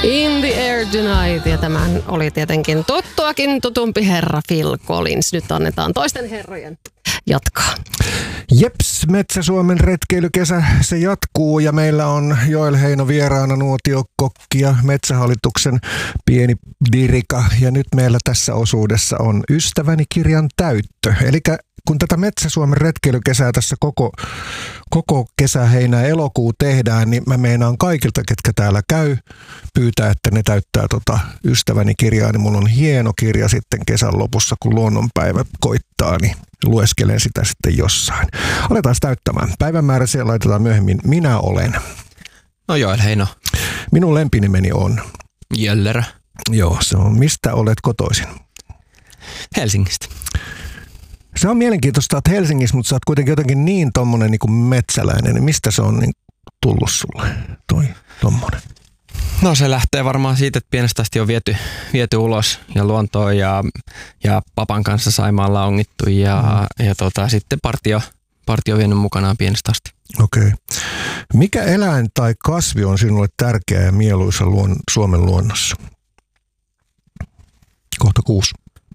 In the Air Tonight, ja tämän oli tietenkin tuttuakin tutumpi herra Phil Collins. Nyt annetaan toisten herrojen jatkaa. Jeps, Metsä-Suomen retkeilykesä, se jatkuu ja meillä on Joel Heino vieraana, nuotiokokki ja Metsähallituksen pieni dirika. Ja nyt meillä tässä osuudessa on Ystäväni kirjan täyttö. Eli kun tätä Metsä-Suomen retkeilykesää tässä koko kesä, heinä ja elokuu tehdään, niin mä meinaan kaikilta, ketkä täällä käy, pyytää, että ne täyttää Ystäväni kirjaa. Niin mulla on hieno kirja sitten kesän lopussa, kun luonnonpäivä koittaa, niin lueskelen sitä sitten jossain. Aletaan täyttämään. Päivämäärä siellä laitetaan myöhemmin. Minä olen. No Joel Heino. Minun lempinimeni on. Jöllerä. Joo, se on. Mistä olet kotoisin? Helsingistä. Se on mielenkiintoista, että Helsingissä, mutta sä oot kuitenkin jotenkin niin tommonen niin kuin metsäläinen. Mistä se on niin tullut sulle, toi tommonen? No se lähtee varmaan siitä, että pienestä asti on viety ulos ja luontoon ja papan kanssa Saimaalla ongittu ja sitten partio vienyt mukanaan pienestä asti. Okei. Mikä eläin tai kasvi on sinulle tärkeä ja mieluisa Suomen luonnossa? Kohta 6.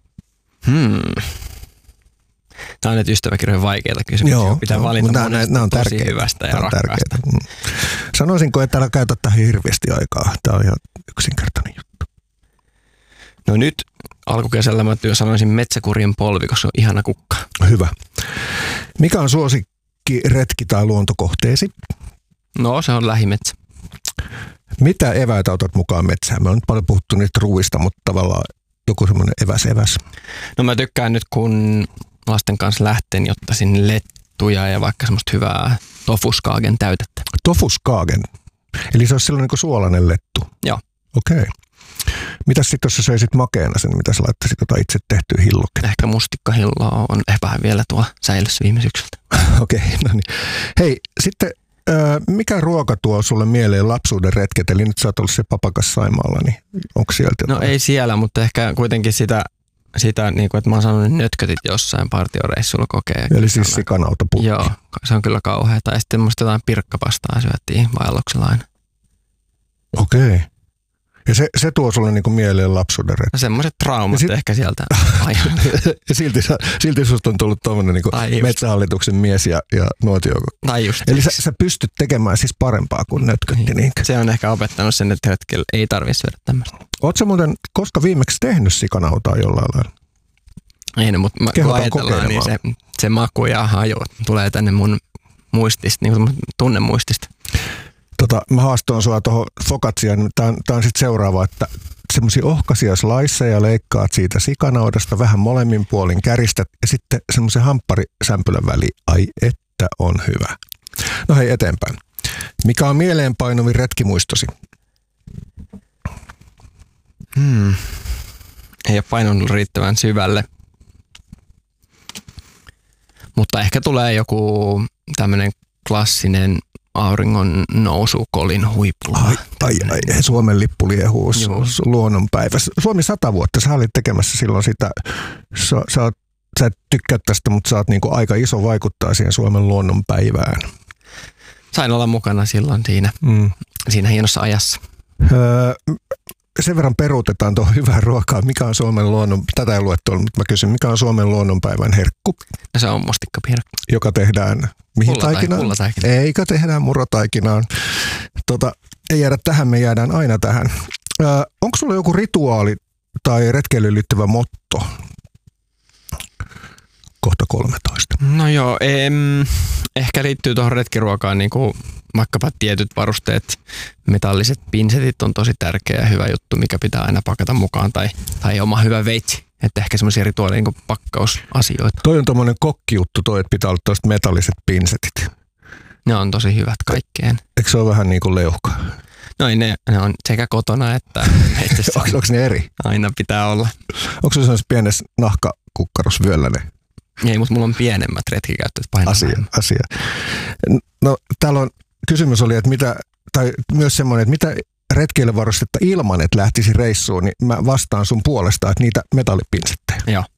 Tämä on nyt ystäväkirjojen vaikeita kysymyksiä. Joo, pitää valita nämä on tosi tärkeitä, hyvästä ja rakkaasta. Sanoisinko, että älä käytä tähän hirveästi aikaa. Tämä on ihan yksinkertainen juttu. No nyt alkukesällä mä sanoisin metsäkurjen polvi, koska se on ihana kukka. Hyvä. Mikä on suosikki retki tai luontokohteesi? No se on lähimetsä. Mitä eväitä otat mukaan metsään? Me on nyt paljon puhuttu niistä ruuista, mutta tavallaan joku semmoinen eväs. No mä tykkään nyt, kun lasten kanssa lähten, jotta sinne lettuja ja vaikka semmoista hyvää tofuskaagen täytettä. Tofuskaagen? Eli se olisi sellainen niin kuin suolainen lettu? Joo. Okei. Mitäs sitten, jos sä söisit makeana sen, mitä sä laittaisit jotain itse tehtyä hilloketta? Ehkä mustikkahilloa on vähän vielä tuo säilössä viime syksyltä. Okei, no niin. Hei, sitten mikä ruoka tuo sulle mieleen lapsuuden retket? Eli nyt sä oot ollut se papakas Saimaalla, niin onko sieltä jotain? No ei siellä, mutta ehkä kuitenkin sitä niin kuin, että mä oon sanonut nötkötit jossain partioreissulla kokea. Eli siis sikanautapukki. Joo, se on kyllä kauheata. Ja sitten musta jotain pirkkapastaa syöttiin vaelluksella aina. Okei. Ja se tuo sulle niinku mieleen lapsuuden retket? No semmoiset traumat ehkä sieltä aina. silti susta on tullut tommonen niinku Metsähallituksen mies ja nuotiokokki. Eli sä pystyt tekemään siis parempaa kuin nötkötti. Niin. Se on ehkä opettanut sen, että hetkellä ei tarvitse syödä tämmöistä. Ootko sä muuten koska viimeksi tehnyt sikanautaa jollain lailla? Ei, mutta kun ajatellaan, niin se maku ja haju tulee tänne mun muistista, niin kuin tunnemuistista. Mä haastoin sua tuohon fokatsiaan. Tää on sitten seuraava, että semmoisia ohkaisia sliceja leikkaat siitä sikanaudasta, vähän molemmin puolin käristät ja sitten semmoisen hampparisämpylän väliin. Ai että on hyvä. No hei, eteenpäin. Mikä on mieleenpainuvin retkimuistosi? Ei ole painunut riittävän syvälle. Mutta ehkä tulee joku tämmöinen klassinen auringon nousu Kolin huipulla. Ai, Suomen lippu liehuu luonnonpäivä. Suomi 100 vuotta, sä olit tekemässä silloin sitä, sä et tykkää tästä, mutta sä oot niinku aika iso vaikuttaa siihen Suomen luonnonpäivään. Sain olla mukana silloin siinä hienossa ajassa. Sen verran peruutetaan tuohon hyvää ruokaa. Mikä on Suomen tätä ei luettu, mutta mä kysyn, mikä on Suomen luonnonpäivän herkku? Se on mustikkapiirakka. Joka tehdään mihin taikinaan? Pullataikinaan. Eikä tehdään murotaikinaan. Ei jäädä tähän, me jäädään aina tähän. Onko sulla joku rituaali tai retkeilyyn liittyvä motto? Kohta 13. No joo, ehkä liittyy tuohon retkiruokaan niin kuin vaikkapa tietyt varusteet, metalliset pinsetit on tosi tärkeä ja hyvä juttu, mikä pitää aina pakata mukaan tai oma hyvä veitsi. Että ehkä semmoisia rituaaleja niin pakkausasioita. Toi on tommonen kokkijuttu toi, että pitää olla toiset metalliset pinsetit. Ne on tosi hyvät kaikkeen. Eikö se ole vähän niin kuin leuhka? No ne on sekä kotona että Onko ne eri? Aina pitää olla. Onko se sellaisessa pienessä nahkakukkarusvyöllä ne? Ei, mutta mulla on pienemmät retkikäyttöt painaa. Asia. No täällä on kysymys oli, että myös semmoinen, että mitä retkeilyvarustetta ilman, että lähtisi reissuun, niin mä vastaan sun puolesta, että niitä metallipinsettejä. Joo.